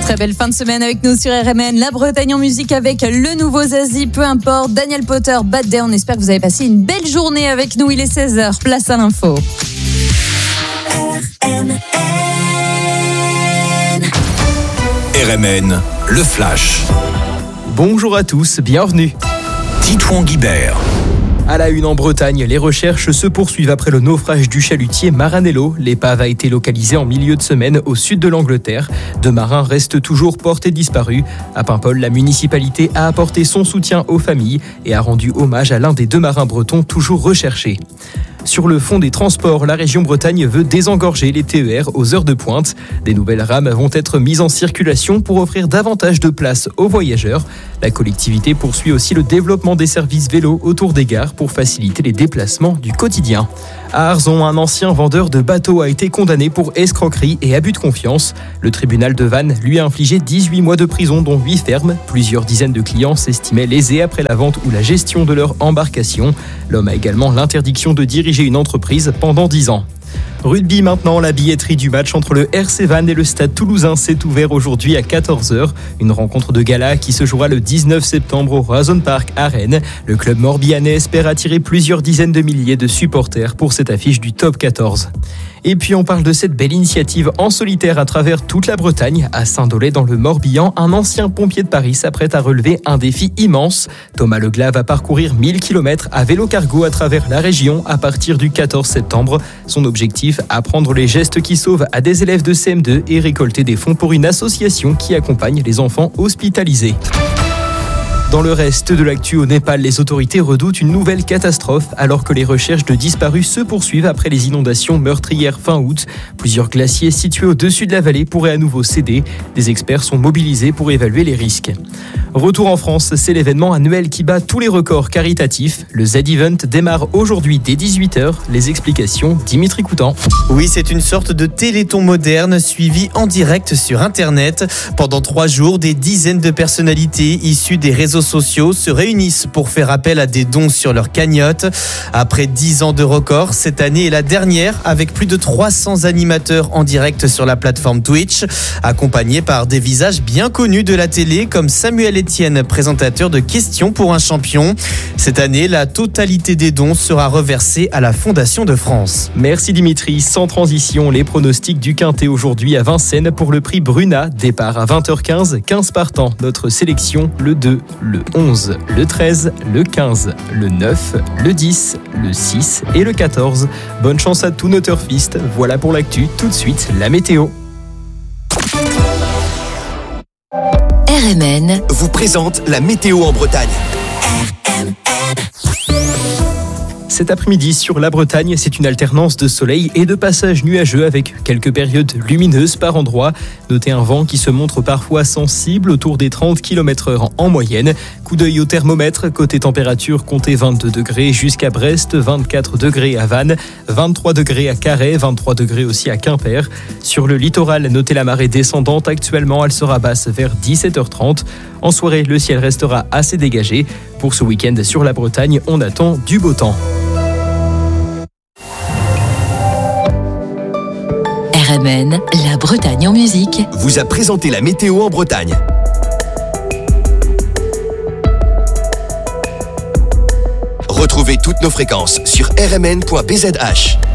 Très belle fin de semaine avec nous sur RMN. La Bretagne en musique avec le nouveau Zazie, peu importe. Daniel Powter, Bad Day. On espère que vous avez passé une belle journée avec nous. Il est 16h. Place à l'info. RMN, le Flash. Bonjour à tous, bienvenue. Titouan Guibert. À la une en Bretagne, les recherches se poursuivent après le naufrage du chalutier Maranello. L'épave a été localisée en milieu de semaine au sud de l'Angleterre. 2 marins restent toujours portés disparus. À Paimpol, la municipalité a apporté son soutien aux familles et a rendu hommage à l'un des 2 marins bretons toujours recherchés. Sur le fond des transports, la région Bretagne veut désengorger les TER aux heures de pointe. Des nouvelles rames vont être mises en circulation pour offrir davantage de place aux voyageurs. La collectivité poursuit aussi le développement des services vélos autour des gares pour faciliter les déplacements du quotidien. À Arzon, un ancien vendeur de bateaux a été condamné pour escroquerie et abus de confiance. Le tribunal de Vannes lui a infligé 18 mois de prison, dont 8 fermes. Plusieurs dizaines de clients s'estimaient lésés après la vente ou la gestion de leur embarcation. L'homme a également l'interdiction de diriger une entreprise pendant 10 ans. Rugby maintenant, la billetterie du match entre le RC Vannes et le Stade Toulousain s'est ouverte aujourd'hui à 14h. Une rencontre de gala qui se jouera le 19 septembre au Horizon Park à Rennes. Le club morbihanais espère attirer plusieurs dizaines de milliers de supporters pour cette affiche du top 14. Et puis on parle de cette belle initiative en solitaire à travers toute la Bretagne. À Saint-Dolay dans le Morbihan, un ancien pompier de Paris s'apprête à relever un défi immense. Thomas Leglas va parcourir 1000 km à vélo cargo à travers la région à partir du 14 septembre. Son objectif, apprendre les gestes qui sauvent à des élèves de CM2 et récolter des fonds pour une association qui accompagne les enfants hospitalisés. Dans le reste de l'actu au Népal, les autorités redoutent une nouvelle catastrophe alors que les recherches de disparus se poursuivent après les inondations meurtrières fin août. Plusieurs glaciers situés au-dessus de la vallée pourraient à nouveau céder. Des experts sont mobilisés pour évaluer les risques. Retour en France, c'est l'événement annuel qui bat tous les records caritatifs. Le Z-Event démarre aujourd'hui dès 18h. Les explications, Dimitri Coutan. Oui, c'est une sorte de téléthon moderne suivi en direct sur Internet. Pendant 3 jours, des dizaines de personnalités issues des réseaux sociaux se réunissent pour faire appel à des dons sur leur cagnotte. Après 10 ans de record, cette année est la dernière avec plus de 300 animateurs en direct sur la plateforme Twitch, accompagnés par des visages bien connus de la télé comme Samuel Etienne, présentateur de Questions pour un champion. Cette année, la totalité des dons sera reversée à la Fondation de France. Merci Dimitri. Sans transition, les pronostics du Quintet aujourd'hui à Vincennes pour le prix Bruna. Départ à 20h15, 15 partants. Notre sélection, le 2, le 11, le 13, le 15, le 9, le 10, le 6 et le 14. Bonne chance à tous nos turfistes. Voilà pour l'actu. Tout de suite, la météo. RMN vous présente la météo en Bretagne. Cet après-midi sur la Bretagne, c'est une alternance de soleil et de passages nuageux avec quelques périodes lumineuses par endroits. Notez un vent qui se montre parfois sensible autour des 30 km/h en moyenne. Coup d'œil au thermomètre, côté température, comptez 22 degrés jusqu'à Brest, 24 degrés à Vannes, 23 degrés à Carhaix, 23 degrés aussi à Quimper. Sur le littoral, notez la marée descendante. Actuellement, elle sera basse vers 17h30. En soirée, le ciel restera assez dégagé. Pour ce week-end sur la Bretagne, on attend du beau temps. RMN, la Bretagne en musique, vous a présenté la météo en Bretagne. Retrouvez toutes nos fréquences sur rmn.bzh.